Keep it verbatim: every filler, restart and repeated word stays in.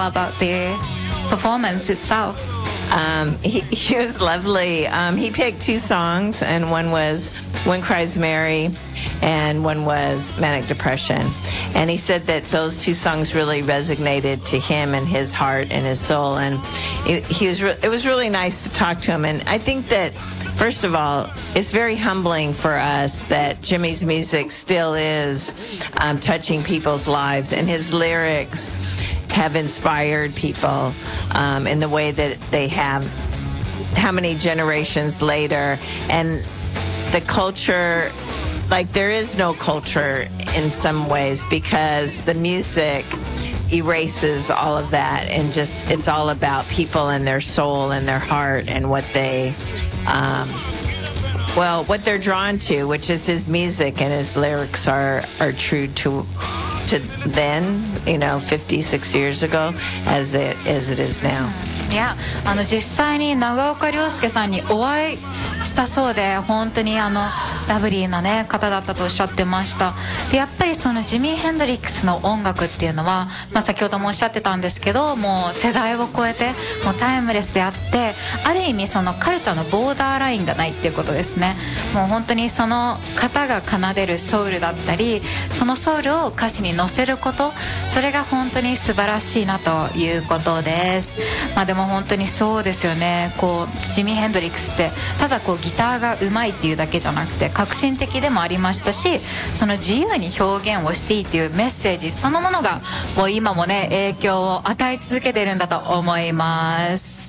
feel about the performance itself? Um, he, he was lovely. Um, he picked two songs, and one was When Cries Mary, and one was Manic Depression. And he said that those two songs really resonated to him and his heart and his soul. And it, he was re- it was really nice to talk to him. And I think that, first of all, it's very humbling for us that Jimmy's music still is um, touching people's lives, and his lyrics have inspired people um, in the way that they have, how many generations later. And the culture, like there is no culture in some ways, because the music erases all of that, and just it's all about people and their soul and their heart and what they um, well what they're drawn to, which is his music, and his lyrics are are true to to then, you know, fifty, sixty years ago as it as it is now. いや、あの実際に長岡亮介さんにお会いしたそうで、本当にあのラブリーな、ね、方だったとおっしゃってました。でやっぱりそのジミー・ヘンドリックスの音楽っていうのは、まあ、先ほどもおっしゃってたんですけど、もう世代を超えてもうタイムレスであって、ある意味そのカルチャーのボーダーラインがないっていうことですね。もう本当にその方が奏でるソウルだったり、そのソウルを歌詞に乗せること、それが本当に素晴らしいなということです。まあでも本当にそうですよね。こうジミー・ヘンドリックスってただこうギターが上手いっていうだけじゃなくて革新的でもありましたし、その自由に表現をしていいっていうメッセージそのものがもう今もね影響を与え続けてるんだと思います。